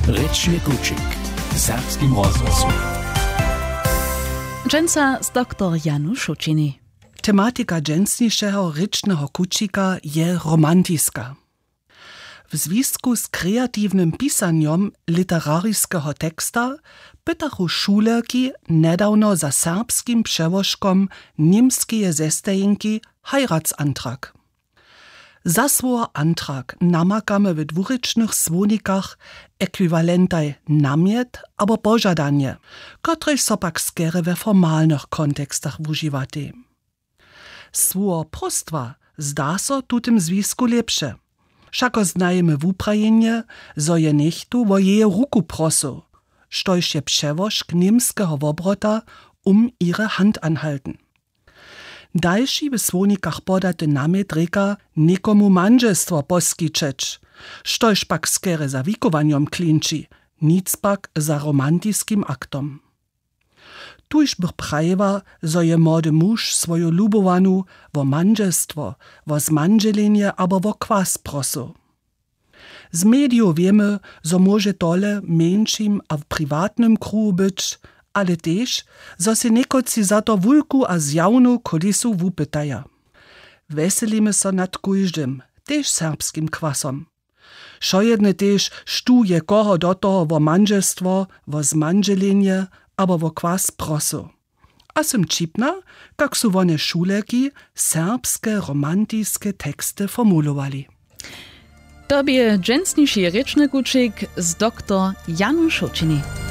Ryczny Kuczyk w serbskim rozgłosu. Dżęca z dr Janu Szuczyny. Tematika dżęsniejszego rycznego kucika je romantiska. W związku z kreatywnym pisaniem literaryjskiego teksta pytachu šulerki nedawno za serbskim przełożkom niemskie zestajinki heiratsantrag. Za swój antrag namakamy w dwurycznych słonikach ekwiwalentaj namiet albo pożadanie, których so pak skiery we formalnych kontekstach używaty. Słowo prostwa zda so tutym związku lepsze. Wszako znajemy w Ukrajinie, zo je niechtu wo jeje ruku prosu, štož je przewożk niemskiego wobrota ihre Hand anhalten. Dalszy w słonikach podaty namiet reka nikomu mężestwo poskiczeć, štož pak skere za wikowaniem klinči, nic pak za romantiskim aktom. Tuż bych prajewa, zo je młody mąż swoją lubowanu wo mężestwo, wo zmanżelenie albo wo kwas prosu. Z mediów wiemy, zo może tole mniejszym a w prywatnym kruhu być, ale też, zo se nekoci za to wulku a zjawnu kulisu wupytaja. Weselimy so nad kujżdym, też serbskim kwasom. Šo jedne też štuje koho do toho wo mężestwo, wo zmanželenie, albo wo kwas prosu. A sym čipna, kak su wone šulerki serbskie romantiskie teksty formulowali. Tobie dżęsniejszy ryczny kuczyk z dr Janu Szuczyny.